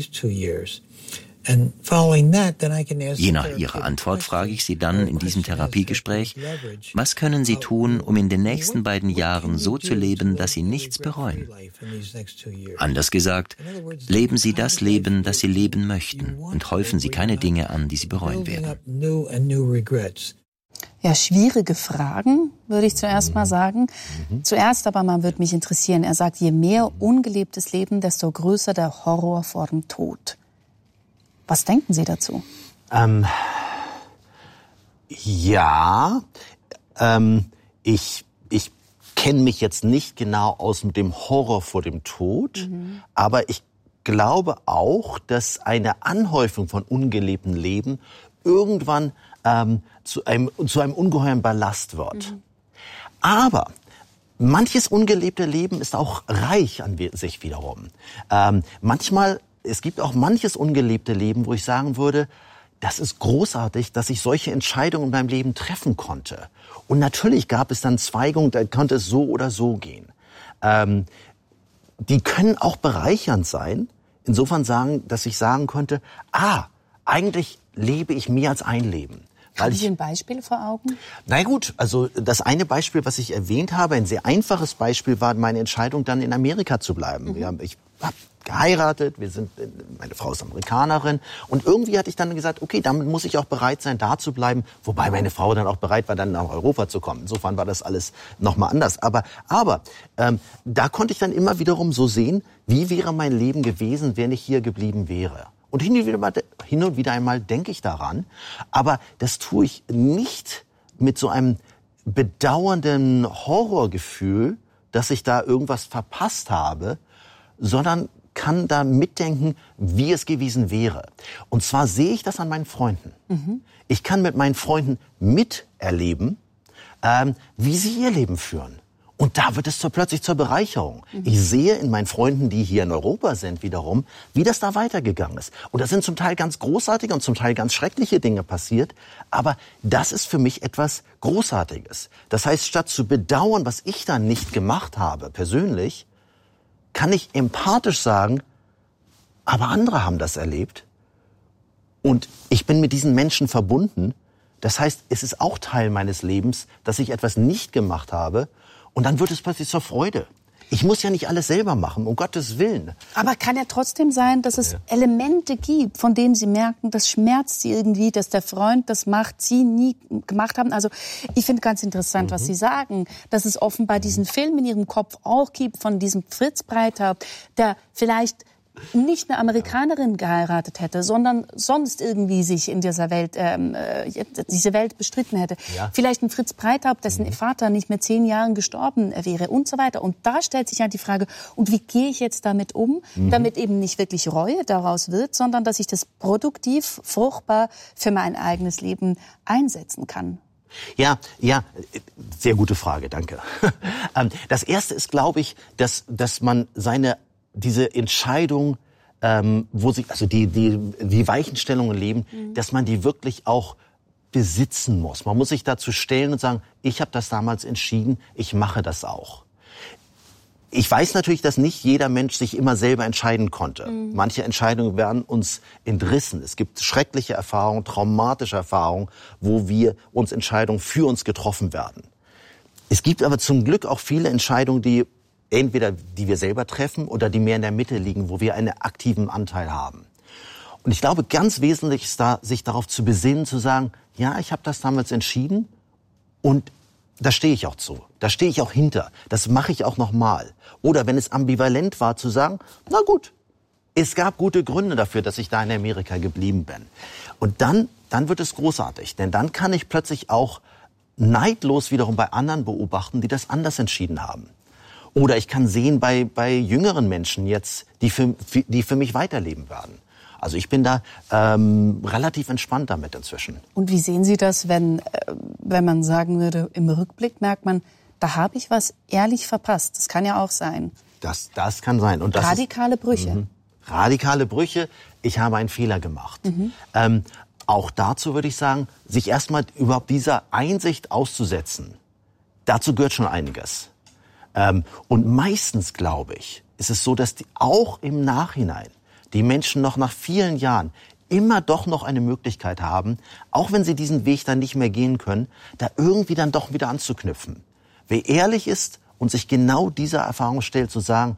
Je nach Ihrer Antwort frage ich Sie dann in diesem Therapiegespräch, was können Sie tun, um in den nächsten beiden Jahren so zu leben, dass Sie nichts bereuen? Anders gesagt, leben Sie das Leben, das Sie leben möchten und häufen Sie keine Dinge an, die Sie bereuen werden. Ja, schwierige Fragen, würde ich zuerst mal sagen. Mhm. Zuerst aber mal würde mich interessieren, er sagt, je mehr ungelebtes Leben, desto größer der Horror vor dem Tod. Was denken Sie dazu? Ähm, ja, ähm, ich, ich kenne mich jetzt nicht genau aus mit dem Horror vor dem Tod, mhm. aber ich glaube auch, dass eine Anhäufung von ungelebtem Leben irgendwann ähm, zu einem, zu einem ungeheuren Ballast wird. Mhm. Aber manches ungelebte Leben ist auch reich an sich wiederum. Ähm, manchmal Es gibt auch manches ungelebte Leben, wo ich sagen würde, das ist großartig, dass ich solche Entscheidungen in meinem Leben treffen konnte. Und natürlich gab es dann Zweigungen, da konnte es so oder so gehen. Ähm, die können auch bereichernd sein, insofern sagen, dass ich sagen konnte, ah, eigentlich lebe ich mehr als ein Leben. Haben Sie ein Beispiel vor Augen? Na gut, also das eine Beispiel, was ich erwähnt habe, ein sehr einfaches Beispiel, war meine Entscheidung, dann in Amerika zu bleiben. Mhm. Wir haben, ich habe geheiratet, wir sind, meine Frau ist Amerikanerin und irgendwie hatte ich dann gesagt, okay, damit muss ich auch bereit sein, da zu bleiben, wobei meine Frau dann auch bereit war, dann nach Europa zu kommen. Insofern war das alles nochmal anders. Aber, aber ähm, da konnte ich dann immer wiederum so sehen, wie wäre mein Leben gewesen, wenn ich hier geblieben wäre. Und hin und wieder, mal, hin und wieder einmal denke ich daran, aber das tue ich nicht mit so einem bedauernden Horrorgefühl, dass ich da irgendwas verpasst habe, sondern kann da mitdenken, wie es gewesen wäre. Und zwar sehe ich das an meinen Freunden. Mhm. Ich kann mit meinen Freunden miterleben, ähm, wie sie ihr Leben führen. Und da wird es zur, plötzlich zur Bereicherung. Mhm. Ich sehe in meinen Freunden, die hier in Europa sind, wiederum, wie das da weitergegangen ist. Und da sind zum Teil ganz großartige und zum Teil ganz schreckliche Dinge passiert. Aber das ist für mich etwas Großartiges. Das heißt, statt zu bedauern, was ich da nicht gemacht habe, persönlich, kann ich empathisch sagen, aber andere haben das erlebt. Und ich bin mit diesen Menschen verbunden. Das heißt, es ist auch Teil meines Lebens, dass ich etwas nicht gemacht habe. Und dann wird es plötzlich zur Freude. Ich muss ja nicht alles selber machen, um Gottes Willen. Aber kann ja trotzdem sein, dass es ja. Elemente gibt, von denen Sie merken, das schmerzt Sie irgendwie, dass der Freund das macht, Sie nie gemacht haben. Also ich finde ganz interessant, mhm. was Sie sagen, dass es offenbar diesen Film in Ihrem Kopf auch gibt von diesem Fritz Breithaupt, der vielleicht nicht eine Amerikanerin geheiratet hätte, sondern sonst irgendwie sich in dieser Welt, ähm, diese Welt bestritten hätte. Ja. Vielleicht ein Fritz Breithaupt, dessen mhm. Vater nicht mit zehn Jahren gestorben wäre und so weiter. Und da stellt sich ja die Frage, und wie gehe ich jetzt damit um, mhm. damit eben nicht wirklich Reue daraus wird, sondern dass ich das produktiv, fruchtbar für mein eigenes Leben einsetzen kann. Ja, ja, sehr gute Frage, danke. Das Erste ist, glaube ich, dass, dass man seine diese Entscheidung, ähm, wo sich also die die die Weichenstellungen leben, mhm. dass man die wirklich auch besitzen muss. Man muss sich dazu stellen und sagen, ich habe das damals entschieden, ich mache das auch. Ich weiß natürlich, dass nicht jeder Mensch sich immer selber entscheiden konnte. Mhm. Manche Entscheidungen werden uns entrissen. Es gibt schreckliche Erfahrungen, traumatische Erfahrungen, wo wir uns Entscheidungen für uns getroffen werden. Es gibt aber zum Glück auch viele Entscheidungen, die entweder die wir selber treffen oder die mehr in der Mitte liegen, wo wir einen aktiven Anteil haben. Und ich glaube, ganz wesentlich ist da, sich darauf zu besinnen, zu sagen, ja, ich habe das damals entschieden und da stehe ich auch zu. Da stehe ich auch hinter. Das mache ich auch nochmal. Oder wenn es ambivalent war, zu sagen, na gut, es gab gute Gründe dafür, dass ich da in Amerika geblieben bin. Und dann, dann wird es großartig, denn dann kann ich plötzlich auch neidlos wiederum bei anderen beobachten, die das anders entschieden haben. Oder ich kann sehen bei, bei jüngeren Menschen jetzt, die für, die für mich weiterleben werden. Also ich bin da ähm, relativ entspannt damit inzwischen. Und wie sehen Sie das, wenn, wenn man sagen würde, im Rückblick merkt man, da habe ich was ehrlich verpasst. Das kann ja auch sein. Das, das kann sein. Und das radikale ist, Brüche. Mhm. Radikale Brüche, ich habe einen Fehler gemacht. Mhm. Ähm, auch dazu würde ich sagen, sich erstmal überhaupt dieser Einsicht auszusetzen, dazu gehört schon einiges. Ähm, und meistens, glaube ich, ist es so, dass die, auch im Nachhinein die Menschen noch nach vielen Jahren immer doch noch eine Möglichkeit haben, auch wenn sie diesen Weg dann nicht mehr gehen können, da irgendwie dann doch wieder anzuknüpfen. Wer ehrlich ist und sich genau dieser Erfahrung stellt, zu sagen,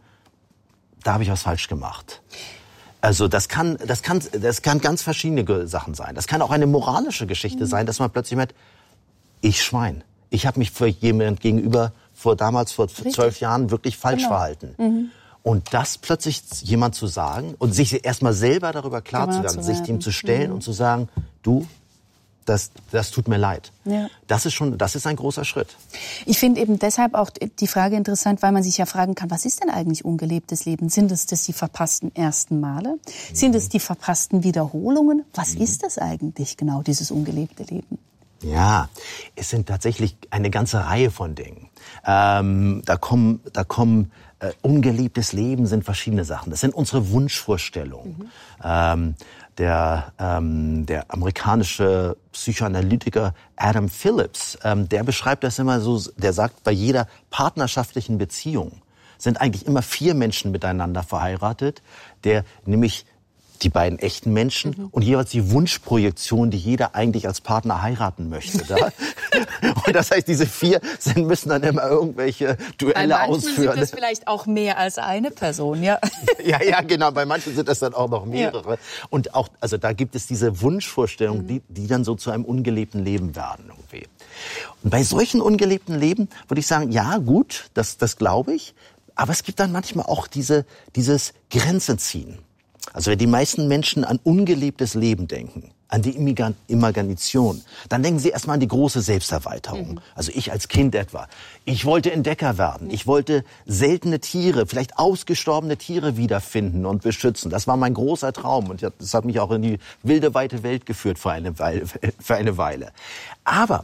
da habe ich was falsch gemacht. Also das kann, das kann, das kann ganz verschiedene Sachen sein. Das kann auch eine moralische Geschichte mhm. sein, dass man plötzlich merkt, ich Schwein, ich habe mich für jemanden gegenüber vor damals vor Richtig. zwölf Jahren wirklich falsch genau. verhalten. Mhm. Und das plötzlich jemand zu sagen und sich erstmal selber darüber klar Immer zu werden, zu sich dem zu stellen mhm. und zu sagen, du, das, das tut mir leid. Ja. Das ist schon, das ist ein großer Schritt. Ich finde eben deshalb auch die Frage interessant, weil man sich ja fragen kann, was ist denn eigentlich ungelebtes Leben? Sind es das die verpassten ersten Male? Mhm. Sind es die verpassten Wiederholungen? Was mhm. ist das eigentlich genau, dieses ungelebte Leben? Ja, es sind tatsächlich eine ganze Reihe von Dingen. Ähm, da kommen, da kommen äh, ungelebtes Leben sind verschiedene Sachen. Das sind unsere Wunschvorstellungen. Mhm. Ähm, der, ähm, der amerikanische Psychoanalytiker Adam Phillips, ähm, der beschreibt das immer so. Der sagt, bei jeder partnerschaftlichen Beziehung sind eigentlich immer vier Menschen miteinander verheiratet, der nämlich die beiden echten Menschen mhm. und jeweils die Wunschprojektion, die jeder eigentlich als Partner heiraten möchte. Da. Und das heißt, diese vier sind, müssen dann immer irgendwelche Duelle bei ausführen. Bei manchen sind das vielleicht auch mehr als eine Person, ja. Ja, ja, genau. Bei manchen sind das dann auch noch mehrere. Ja. Und auch, also da gibt es diese Wunschvorstellungen, mhm. die, die dann so zu einem ungelebten Leben werden irgendwie. Und bei solchen ungelebten Leben würde ich sagen, ja, gut, das, das glaube ich. Aber es gibt dann manchmal auch diese, dieses Grenzen ziehen. Also wenn die meisten Menschen an ungelebtes Leben denken, an die Imagination, dann denken sie erstmal an die große Selbsterweiterung. Mhm. Also ich als Kind etwa. Ich wollte Entdecker werden. Ich wollte seltene Tiere, vielleicht ausgestorbene Tiere wiederfinden und beschützen. Das war mein großer Traum und das hat mich auch in die wilde, weite Welt geführt für eine Weile. Für eine Weile. Aber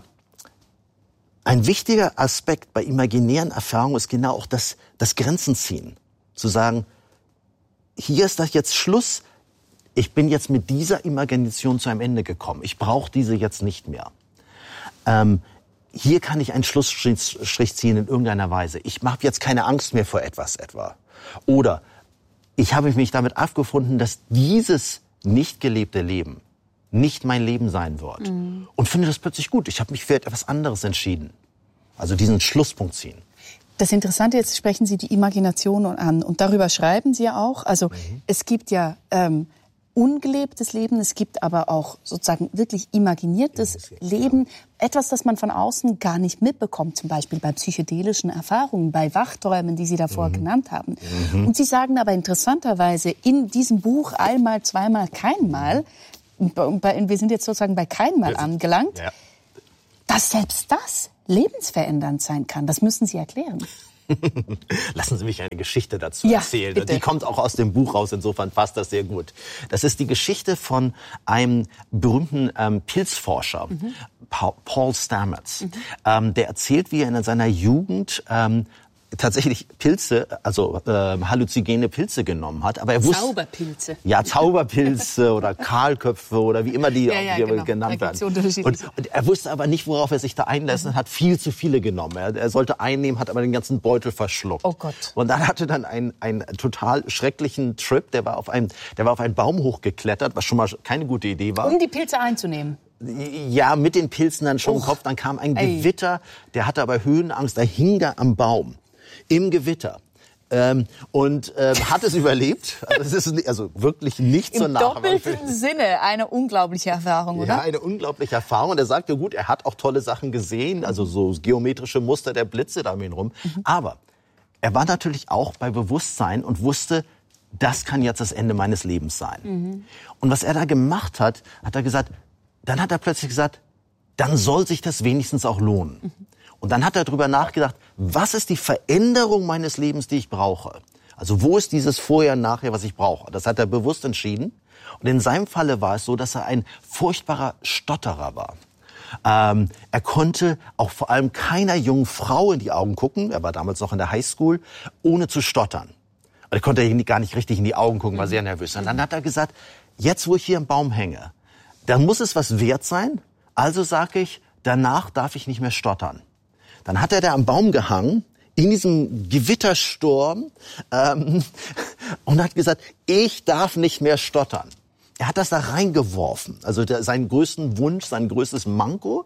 ein wichtiger Aspekt bei imaginären Erfahrungen ist genau auch das, das Grenzen ziehen. Zu sagen, hier ist das jetzt Schluss. Ich bin jetzt mit dieser Imagination zu einem Ende gekommen. Ich brauche diese jetzt nicht mehr. Ähm, hier kann ich einen Schlussstrich ziehen in irgendeiner Weise. Ich habe jetzt keine Angst mehr vor etwas etwa. Oder ich habe mich damit abgefunden, dass dieses nicht gelebte Leben nicht mein Leben sein wird. Mhm. Und finde das plötzlich gut. Ich habe mich für etwas anderes entschieden. Also diesen Schlusspunkt ziehen. Das Interessante, jetzt sprechen Sie die Imagination an und darüber schreiben Sie ja auch. Also mhm. es gibt ja ähm, ungelebtes Leben, es gibt aber auch sozusagen wirklich imaginiertes Leben. Etwas, das man von außen gar nicht mitbekommt, zum Beispiel bei psychedelischen Erfahrungen, bei Wachträumen, die Sie davor mhm. genannt haben. Mhm. Und Sie sagen aber interessanterweise in diesem Buch einmal, zweimal, keinmal, wir sind jetzt sozusagen bei keinmal angelangt, ja. dass selbst das lebensverändernd sein kann. Das müssen Sie erklären. Lassen Sie mich eine Geschichte dazu ja, erzählen. Bitte. Die kommt auch aus dem Buch raus, insofern passt das sehr gut. Das ist die Geschichte von einem berühmten ähm, Pilzforscher, mhm. pa- Paul Stamets. Mhm. Ähm, der erzählt, wie er in seiner Jugend ähm, tatsächlich Pilze, also äh, halluzinogene Pilze genommen hat, aber er wusste Zauberpilze. Ja, Zauberpilze oder Kahlköpfe oder wie immer die, ja, ja, die genau. genannt werden. Und, und er wusste aber nicht, worauf er sich da einlässt und hat viel zu viele genommen. Er, er sollte einnehmen, hat aber den ganzen Beutel verschluckt. Oh Gott. Und dann hatte dann einen einen total schrecklichen Trip, der war auf einem der war auf einen Baum hochgeklettert, was schon mal keine gute Idee war. Um die Pilze einzunehmen. Ja, mit den Pilzen dann schon oh. im Kopf, dann kam ein Ey. Gewitter, der hatte aber Höhenangst, da hing da am Baum. Im Gewitter. Ähm, und ähm, hat es überlebt. Also, es ist also wirklich nicht so nach. Im doppelten Sinne eine unglaubliche Erfahrung, oder? Ja, eine unglaubliche Erfahrung. Und er sagte, gut, er hat auch tolle Sachen gesehen, also so geometrische Muster der Blitze da um ihn rum. Mhm. Aber er war natürlich auch bei Bewusstsein und wusste, das kann jetzt das Ende meines Lebens sein. Mhm. Und was er da gemacht hat, hat er gesagt, dann hat er plötzlich gesagt, dann soll sich das wenigstens auch lohnen. Mhm. Und dann hat er darüber nachgedacht, was ist die Veränderung meines Lebens, die ich brauche? Also wo ist dieses Vorher und Nachher, was ich brauche? Das hat er bewusst entschieden. Und in seinem Falle war es so, dass er ein furchtbarer Stotterer war. Ähm, er konnte auch vor allem keiner jungen Frau in die Augen gucken, er war damals noch in der Highschool, ohne zu stottern. Und er konnte gar nicht richtig in die Augen gucken, war sehr nervös. Und dann hat er gesagt, jetzt wo ich hier am Baum hänge, da muss es was wert sein. Also sage ich, danach darf ich nicht mehr stottern. Dann hat er da am Baum gehangen, in diesem Gewittersturm, ähm, und hat gesagt, ich darf nicht mehr stottern. Er hat das da reingeworfen. Also der, seinen größten Wunsch, sein größtes Manko,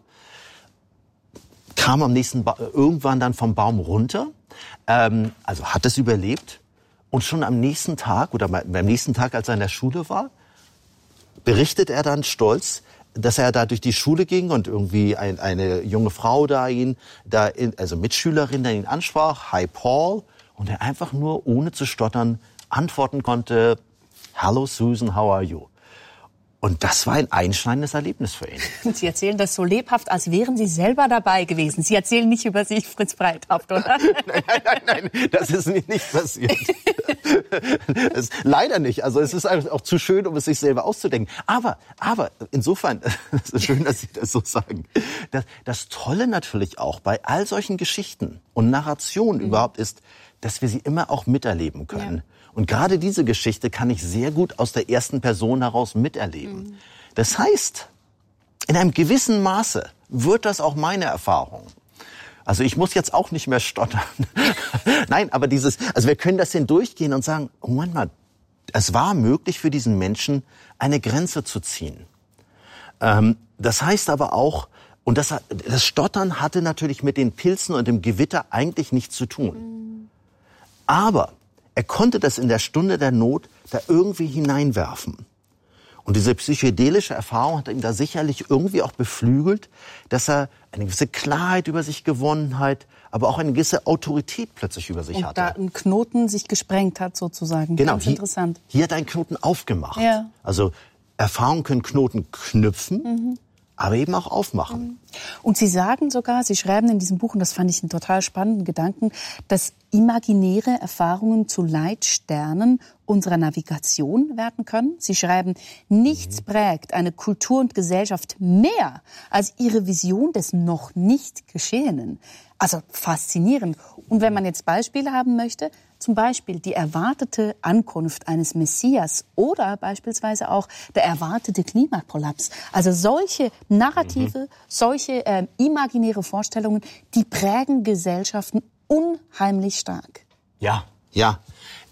kam am nächsten ba- irgendwann dann vom Baum runter, ähm, also hat es überlebt. Und schon am nächsten Tag, oder beim nächsten Tag, als er in der Schule war, berichtet er dann stolz, dass er da durch die Schule ging und irgendwie ein, eine junge Frau da ihn, da in, also Mitschülerin, da ihn ansprach, hi Paul, und er einfach nur ohne zu stottern antworten konnte, hello Susan, how are you? Und das war ein einschneidendes Erlebnis für ihn. Sie erzählen das so lebhaft, als wären Sie selber dabei gewesen. Sie erzählen nicht über sich, Fritz Breithaupt, oder? Nein, nein, nein, nein, das ist mir nicht passiert. Das, leider nicht. Also es ist auch zu schön, um es sich selber auszudenken. Aber, aber insofern, es ist schön, dass Sie das so sagen. Das, das Tolle natürlich auch bei all solchen Geschichten und Narrationen mhm. überhaupt ist, dass wir sie immer auch miterleben können. Ja. Und gerade diese Geschichte kann ich sehr gut aus der ersten Person heraus miterleben. Mhm. Das heißt, in einem gewissen Maße wird das auch meine Erfahrung. Also ich muss jetzt auch nicht mehr stottern. Nein, aber dieses, also wir können das hindurchgehen und sagen, oh Moment mal, es war möglich für diesen Menschen, eine Grenze zu ziehen. Ähm, das heißt aber auch, und das, das Stottern hatte natürlich mit den Pilzen und dem Gewitter eigentlich nichts zu tun. Mhm. Aber er konnte das in der Stunde der Not da irgendwie hineinwerfen. Und diese psychedelische Erfahrung hat ihn da sicherlich irgendwie auch beflügelt, dass er eine gewisse Klarheit über sich gewonnen hat, aber auch eine gewisse Autorität plötzlich über sich und hatte. Und da ein Knoten sich gesprengt hat sozusagen. Genau, ganz hier, interessant. Hier hat er einen Knoten aufgemacht. Ja. Also Erfahrungen können Knoten knüpfen, mhm. aber eben auch aufmachen. Und Sie sagen sogar, Sie schreiben in diesem Buch, und das fand ich einen total spannenden Gedanken, dass imaginäre Erfahrungen zu Leitsternen unserer Navigation werden können. Sie schreiben, nichts mhm. prägt eine Kultur und Gesellschaft mehr als ihre Vision des noch nicht Geschehenen. Also faszinierend. Und wenn man jetzt Beispiele haben möchte, zum Beispiel die erwartete Ankunft eines Messias oder beispielsweise auch der erwartete Klimakollaps. Also solche Narrative, mhm. solche äh, imaginäre Vorstellungen, die prägen Gesellschaften unheimlich stark. Ja, ja.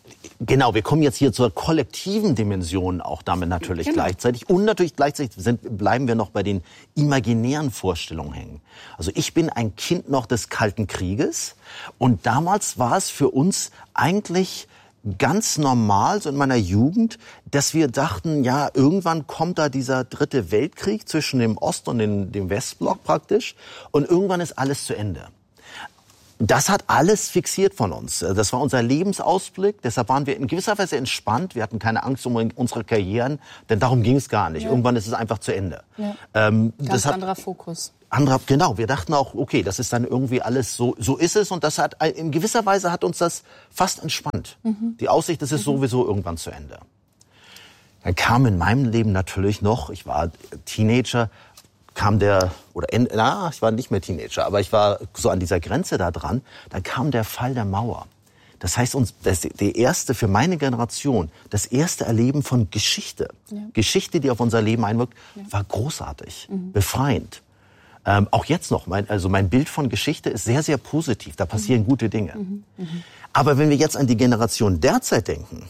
Genau, wir kommen jetzt hier zur kollektiven Dimension auch damit natürlich genau. gleichzeitig. Und natürlich gleichzeitig sind, bleiben wir noch bei den imaginären Vorstellungen hängen. Also ich bin ein Kind noch des Kalten Krieges. Und damals war es für uns eigentlich ganz normal, so in meiner Jugend, dass wir dachten, ja, irgendwann kommt da dieser dritte Weltkrieg zwischen dem Ost- und dem, dem Westblock praktisch. Und irgendwann ist alles zu Ende. Das hat alles fixiert von uns. Das war unser Lebensausblick. Deshalb waren wir in gewisser Weise entspannt. Wir hatten keine Angst um unsere Karrieren, denn darum ging es gar nicht. Ja. Irgendwann ist es einfach zu Ende. Ja. Ähm, Ganz das hat, anderer Fokus. Anderer, genau. Wir dachten auch, okay, das ist dann irgendwie alles so, so ist es. Und das hat, in gewisser Weise hat uns das fast entspannt. Mhm. Die Aussicht, das ist mhm. sowieso irgendwann zu Ende. Dann kam in meinem Leben natürlich noch, ich war Teenager, kam der, oder, na, ich war nicht mehr Teenager, aber ich war so an dieser Grenze da dran, dann kam der Fall der Mauer. Das heißt, uns, das, die erste, für meine Generation, das erste Erleben von Geschichte, ja. Geschichte, die auf unser Leben einwirkt, ja. war großartig, mhm. befreiend. Ähm, auch jetzt noch, mein, also mein Bild von Geschichte ist sehr, sehr positiv, da passieren mhm. gute Dinge. Mhm. Mhm. Aber wenn wir jetzt an die Generation derzeit denken,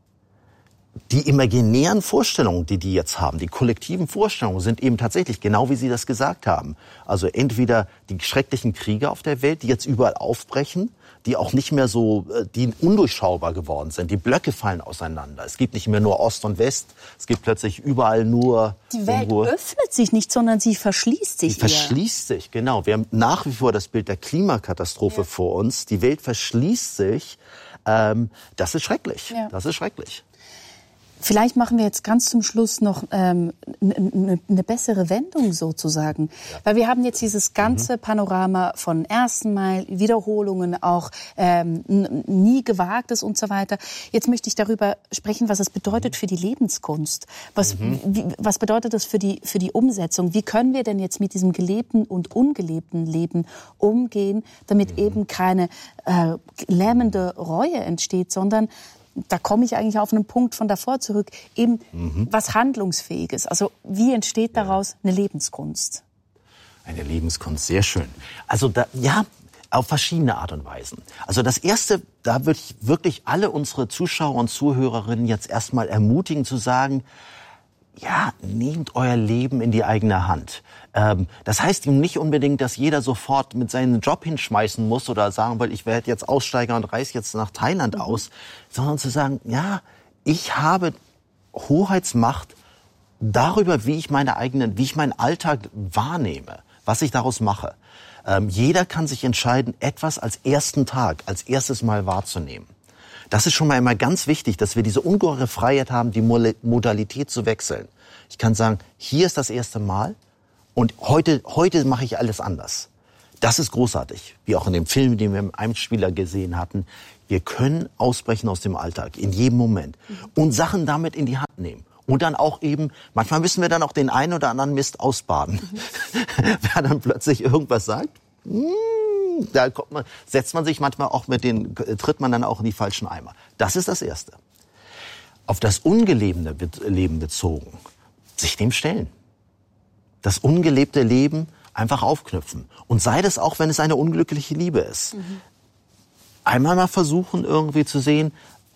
die imaginären Vorstellungen, die die jetzt haben, die kollektiven Vorstellungen, sind eben tatsächlich genau wie Sie das gesagt haben. Also entweder die schrecklichen Kriege auf der Welt, die jetzt überall aufbrechen, die auch nicht mehr so, die undurchschaubar geworden sind. Die Blöcke fallen auseinander. Es gibt nicht mehr nur Ost und West. Es gibt plötzlich überall nur... Die Welt irgendwo, öffnet sich nicht, sondern sie verschließt sich. Sie verschließt sich, genau. Wir haben nach wie vor das Bild der Klimakatastrophe ja. vor uns. Die Welt verschließt sich. Ähm, das ist schrecklich. Ja. Das ist schrecklich. Vielleicht machen wir jetzt ganz zum Schluss noch ähm, eine ne bessere Wendung sozusagen. Ja. Weil wir haben jetzt dieses ganze mhm. Panorama von ersten Mal, Wiederholungen, auch ähm, nie Gewagtes und so weiter. Jetzt möchte ich darüber sprechen, was es bedeutet für die Lebenskunst. Was, mhm. wie, was bedeutet das für die, für die Umsetzung? Wie können wir denn jetzt mit diesem gelebten und ungelebten Leben umgehen, damit mhm. eben keine äh, lähmende Reue entsteht, sondern da komme ich eigentlich auf einen Punkt von davor zurück, eben mhm. was Handlungsfähiges. Also wie entsteht daraus eine Lebenskunst? Eine Lebenskunst, sehr schön. Also da, ja, auf verschiedene Art und Weisen. Also das Erste, da würde ich wirklich alle unsere Zuschauer und Zuhörerinnen jetzt erstmal ermutigen zu sagen, ja, nehmt euer Leben in die eigene Hand. Ähm, das heißt nicht unbedingt, dass jeder sofort mit seinem Job hinschmeißen muss oder sagen will, ich werde jetzt Aussteiger und reise jetzt nach Thailand mhm. aus, sondern zu sagen, ja, ich habe Hoheitsmacht darüber, wie ich meine eigenen, wie ich meinen Alltag wahrnehme, was ich daraus mache. Ähm, jeder kann sich entscheiden, etwas als ersten Tag, als erstes Mal wahrzunehmen. Das ist schon mal immer ganz wichtig, dass wir diese ungeheure Freiheit haben, die Modalität zu wechseln. Ich kann sagen, hier ist das erste Mal und heute, heute mache ich alles anders. Das ist großartig, wie auch in dem Film, den wir im Einspieler gesehen hatten. Wir können ausbrechen aus dem Alltag in jedem Moment und Sachen damit in die Hand nehmen. Und dann auch eben, manchmal müssen wir dann auch den einen oder anderen Mist ausbaden. Mhm. Wer dann plötzlich irgendwas sagt, da kommt man, setzt man sich manchmal auch mit den, tritt man dann auch in die falschen Eimer. Das ist das Erste. Auf das ungelebte Leben bezogen, sich dem stellen. Das ungelebte Leben einfach aufknüpfen. Und sei das auch, wenn es eine unglückliche Liebe ist. Mhm. Einmal mal versuchen, irgendwie zu sehen,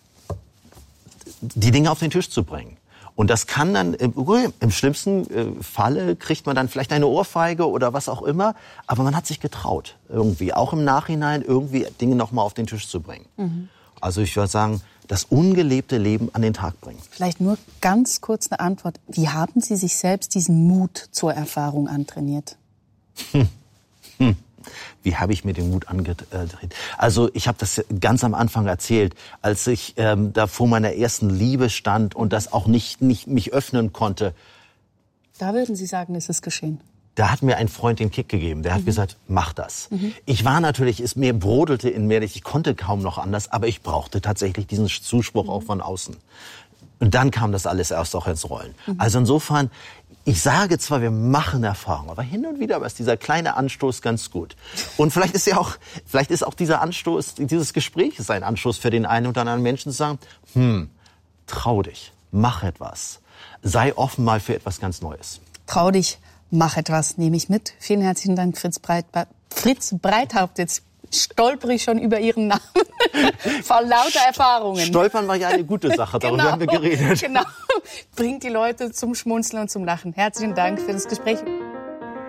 die Dinge auf den Tisch zu bringen. Und das kann dann, im schlimmsten Falle kriegt man dann vielleicht eine Ohrfeige oder was auch immer. Aber man hat sich getraut, irgendwie, auch im Nachhinein irgendwie Dinge nochmal auf den Tisch zu bringen. Mhm. Also ich würde sagen, das ungelebte Leben an den Tag bringen. Vielleicht nur ganz kurz eine Antwort. Wie haben Sie sich selbst diesen Mut zur Erfahrung antrainiert? Hm. Hm. Wie habe ich mir den Mut angedreht? Also ich habe das ganz am Anfang erzählt, als ich ähm, da vor meiner ersten Liebe stand und das auch nicht, nicht mich öffnen konnte. Da würden Sie sagen, ist es geschehen? Da hat mir ein Freund den Kick gegeben. Der hat mhm. gesagt, mach das. Mhm. Ich war natürlich, es mir brodelte in mir, ich konnte kaum noch anders, aber ich brauchte tatsächlich diesen Zuspruch mhm. auch von außen. Und dann kam das alles erst auch ins Rollen. Mhm. Also insofern, ich sage zwar, wir machen Erfahrungen, aber hin und wieder ist dieser kleine Anstoß ganz gut. Und vielleicht ist ja auch, vielleicht ist auch dieser Anstoß, dieses Gespräch ist ein Anstoß für den einen oder anderen Menschen zu sagen, hm, trau dich, mach etwas, sei offen mal für etwas ganz Neues. Trau dich, mach etwas, nehme ich mit. Vielen herzlichen Dank, Fritz Breit, Fritz Breithaupt. Jetzt stolpere ich schon über Ihren Namen. Vor lauter Erfahrungen. Stolpern war ja eine gute Sache, darüber genau, haben wir geredet. Genau. Bringt die Leute zum Schmunzeln und zum Lachen. Herzlichen Dank für das Gespräch.